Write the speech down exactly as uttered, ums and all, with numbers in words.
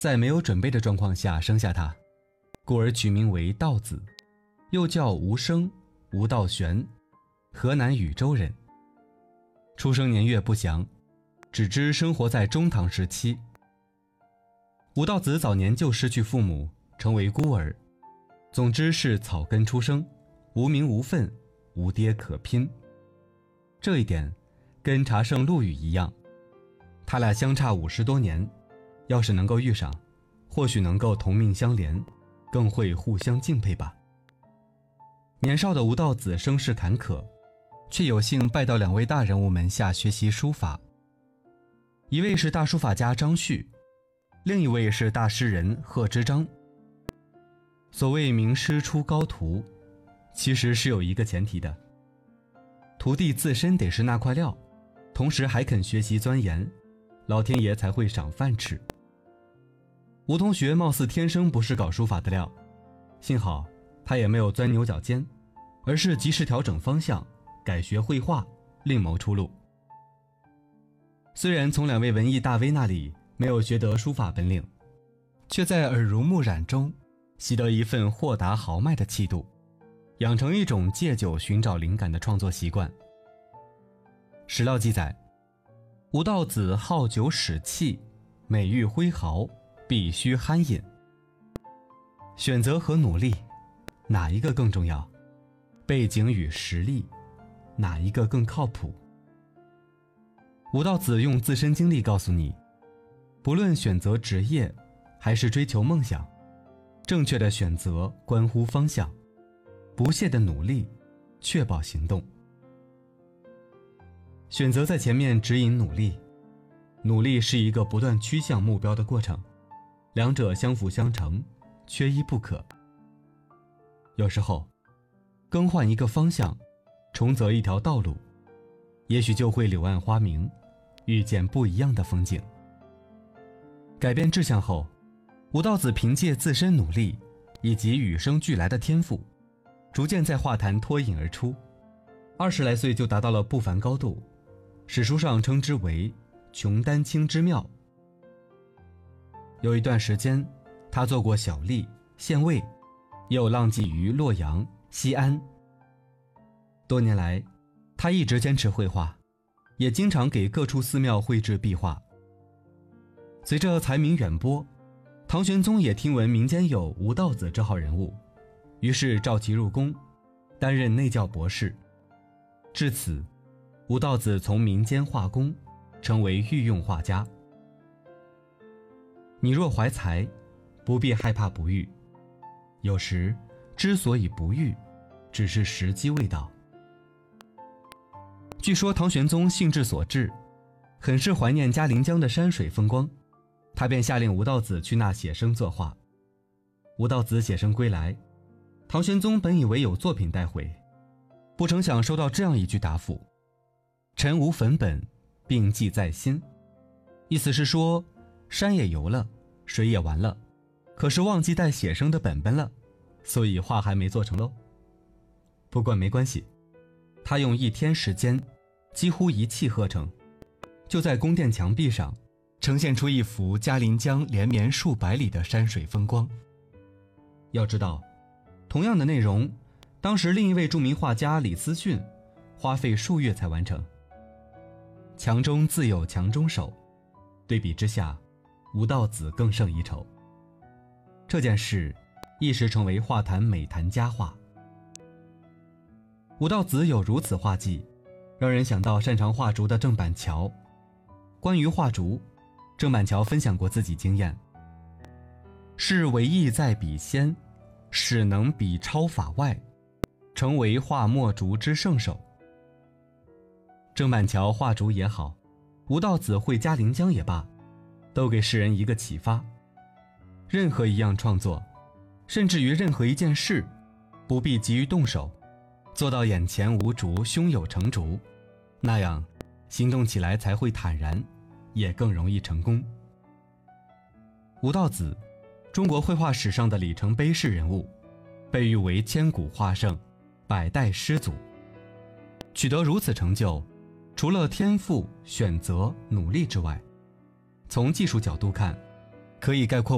在没有准备的状况下生下他，故而取名为道子，又叫吴生、吴道玄，河南禹州人。出生年月不详，只知生活在中唐时期。吴道子早年就失去父母，成为孤儿，总之是草根出生，无名无分，无爹可拼。这一点跟茶圣陆羽一样，他俩相差五十多年，要是能够遇上，或许能够同命相连，更会互相敬佩吧。年少的吴道子声势坎坷，却有幸拜到两位大人物门下学习书法。一位是大书法家张旭，另一位是大诗人贺知章。所谓名师出高徒，其实是有一个前提的，徒弟自身得是那块料，同时还肯学习钻研，老天爷才会赏饭吃。吴同学貌似天生不是搞书法的料，幸好他也没有钻牛角尖，而是及时调整方向，改学绘画，另谋出路。虽然从两位文艺大 V 那里没有学得书法本领，却在耳濡目染中习得一份豁达豪迈的气度，养成一种借酒寻找灵感的创作习惯。史料记载，吴道子好酒使气，美玉挥毫，必须酣饮。选择和努力，哪一个更重要？背景与实力，哪一个更靠谱？吴道子用自身经历告诉你，不论选择职业还是追求梦想，正确的选择关乎方向，不懈的努力确保行动。选择在前面指引努力，努力是一个不断趋向目标的过程，两者相辅相成，缺一不可。有时候更换一个方向，重择一条道路，也许就会柳暗花明，遇见不一样的风景。改变志向后，吴道子凭借自身努力以及与生俱来的天赋，逐渐在画坛脱颖而出，二十来岁就达到了不凡高度，史书上称之为穷丹青之妙。有一段时间，他做过小吏、县尉，也有浪迹于洛阳、西安。多年来，他一直坚持绘画，也经常给各处寺庙绘制壁画。随着才名远播，唐玄宗也听闻民间有吴道子这号人物，于是召其入宫，担任内教博士。至此，吴道子从民间画工成为御用画家。你若怀才，不必害怕不遇，有时之所以不遇，只是时机未到。据说唐玄宗兴致所致，很是怀念嘉陵江的山水风光，他便下令吴道子去那写生作画。吴道子写生归来，唐玄宗本以为有作品带回，不成想收到这样一句答复：臣无粉本，并记在心。意思是说，山也游了，水也玩了，可是忘记带写生的本本了，所以画还没做成喽。不过没关系，他用一天时间，几乎一气呵成，就在宫殿墙壁上呈现出一幅嘉陵江连绵数百里的山水风光。要知道，同样的内容，当时另一位著名画家李思训花费数月才完成。强中自有强中手，对比之下，吴道子更胜一筹。这件事一时成为画坛美谈佳话。吴道子有如此画技，让人想到擅长画竹的郑板桥。关于画竹，郑板桥分享过自己经验：是为艺在笔先，使能比超法外，成为画墨竹之圣手。郑板桥画竹也好，吴道子绘嘉陵江也罢，都给世人一个启发：任何一样创作，甚至于任何一件事，不必急于动手，做到眼前无竹，胸有成竹，那样行动起来才会坦然，也更容易成功。吴道子，中国绘画史上的里程碑式人物，被誉为千古画圣，百代师祖。取得如此成就，除了天赋、选择、努力之外，从技术角度看，可以概括